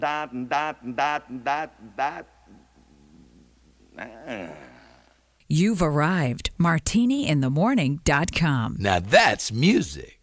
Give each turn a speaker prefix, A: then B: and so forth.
A: Dot, dot, dot, dot, dot.
B: You've arrived. MartiniInTheMorning.com.
C: Now that's music.